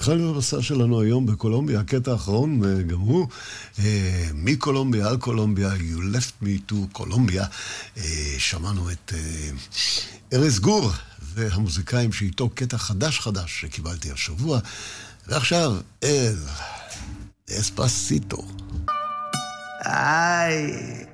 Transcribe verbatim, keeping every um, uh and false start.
התחלנו במסע שלנו היום בקולומביה, הקטע האחרון, גם הוא, אה, מקולומביה על קולומביה, You left me to קולומביה. אה, שמענו את אה, ארז גור והמוזיקאים שאיתו קטע חדש חדש שקיבלתי השבוע. ועכשיו, אל אספסיטו. איי...